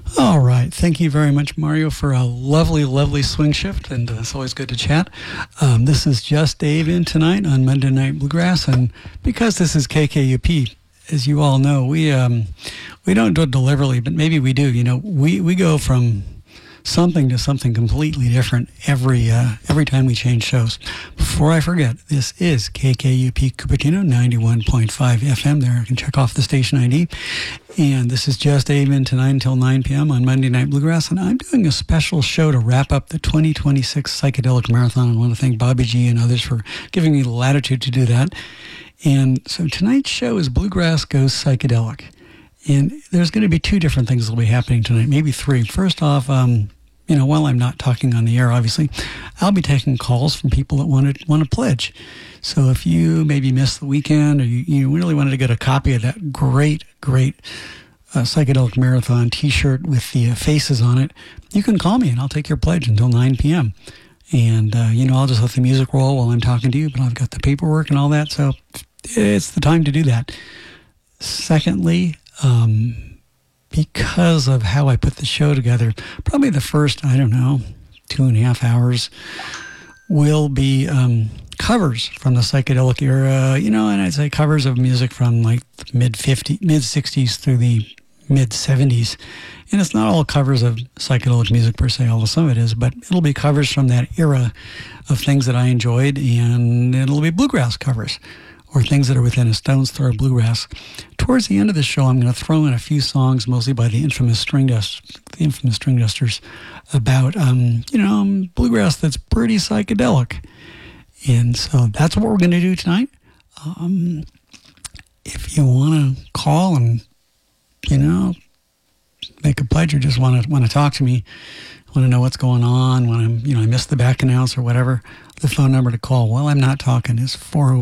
All right. Thank you very much, Mario, for a lovely, lovely swing shift, and it's always good to chat. This is Just Dave in tonight on Monday Night Bluegrass, and because this is KKUP, as you all know, we don't do it deliberately, but maybe we do. You know, we go from something to something completely different every time we change shows. Before I forget, this is KKUP Cupertino 91.5 FM. There, I can check off the station ID. And this is Just Dave in tonight until 9 p.m. on Monday Night Bluegrass. And I'm doing a special show to wrap up the 2026 Psychedelic Marathon. I want to thank Bobby G and others for giving me the latitude to do that. And so tonight's show is Bluegrass Goes Psychedelic. And there's going to be two different things that will be happening tonight, maybe three. First off, while I'm not talking on the air, obviously, I'll be taking calls from people that want to pledge. So if you maybe missed the weekend or you really wanted to get a copy of that great Psychedelic Marathon T-shirt with the faces on it, you can call me and I'll take your pledge until 9 p.m. And, I'll just let the music roll while I'm talking to you, but I've got the paperwork and all that, so it's the time to do that. Secondly, because of how I put the show together, probably the first, 2.5 hours will be covers from the psychedelic era, and I'd say covers of music from like the mid-60s through the mid-70s. And it's not all covers of psychedelic music per se, although some of it is, but it'll be covers from that era of things that I enjoyed, and it'll be bluegrass covers, or things that are within a stone's throw of bluegrass. Towards the end of the show, I'm going to throw in a few songs, mostly by the infamous String Dusters, about, bluegrass that's pretty psychedelic. And so that's what we're going to do tonight. If you want to call and, make a pledge or just want to talk to me, want to know what's going on, when I missed the back announce or whatever, the phone number to call while I'm not talking is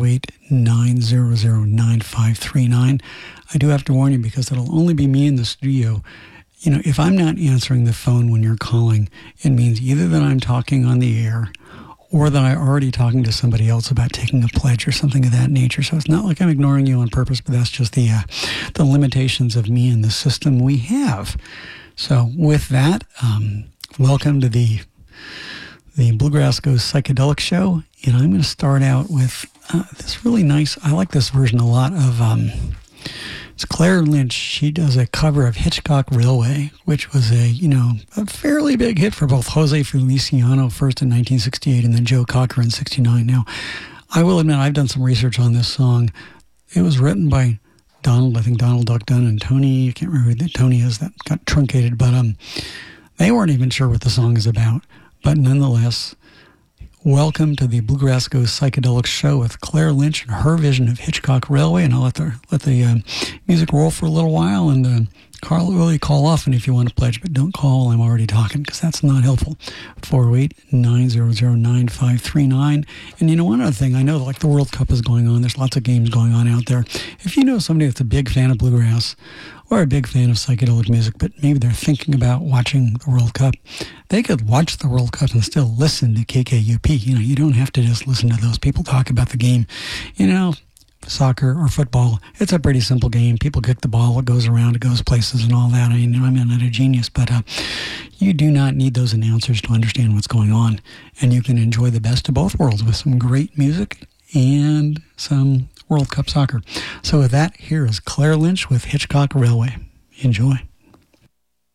408-900-9539. I do have to warn you because it'll only be me in the studio. If I'm not answering the phone when you're calling, it means either that I'm talking on the air or that I'm already talking to somebody else about taking a pledge or something of that nature. So it's not like I'm ignoring you on purpose, but that's just the limitations of me and the system we have. So with that, welcome to the Bluegrass Goes Psychedelic show, and I'm going to start out with this really nice, I like this version a lot of, it's Claire Lynch. She does a cover of Hitchcock Railway, which was a fairly big hit for both Jose Feliciano first in 1968 and then Joe Cocker in 69. Now, I will admit I've done some research on this song. It was written by Donald Duck Dunn and Tony, I can't remember who Tony is, that got truncated, but they weren't even sure what the song is about. But nonetheless, welcome to the Bluegrass Goes Psychedelic show with Claire Lynch and her vision of Hitchcock Railway. And I'll let the music roll for a little while, and Carl will really call often if you want to pledge, but don't call while I'm already talking because that's not helpful. 408-900-9539. And one other thing, I know like the World Cup is going on. There's lots of games going on out there. If you know somebody that's a big fan of bluegrass or a big fan of psychedelic music, but maybe they're thinking about watching the World Cup, they could watch the World Cup and still listen to KKUP. You don't have to just listen to those people talk about the game. Soccer or football, it's a pretty simple game. People kick the ball, it goes around, it goes places and all that. I'm not a genius, but you do not need those announcers to understand what's going on. And you can enjoy the best of both worlds with some great music and some World Cup soccer. So with that, here is Claire Lynch with Hitchcock Railway. Enjoy.